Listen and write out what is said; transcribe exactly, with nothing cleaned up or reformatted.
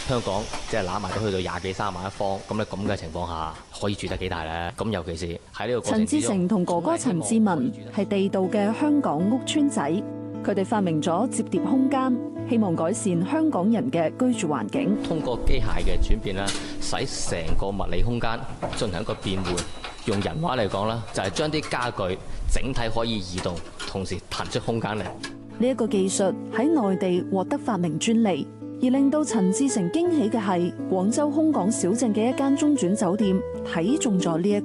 香港即係攬埋都去到廿幾三十萬一方，咁咧咁嘅情況下，可以住得幾大咧？咁尤其是喺呢個過程之中， 陳志成同哥哥陳志文係地道嘅香港屋邨仔，佢哋發明咗摺疊空間，希望改善香港人嘅居住環境。 通過機械嘅轉變咧，使成個物理空間進行一個變換。用人話嚟講啦，就係將啲家具整體可以移動，同時騰出空間嚟。 呢一個技術喺內地獲得發明專利，而令到陳志成驚喜嘅係，廣州空港小鎮嘅一間中轉酒店睇中咗呢一個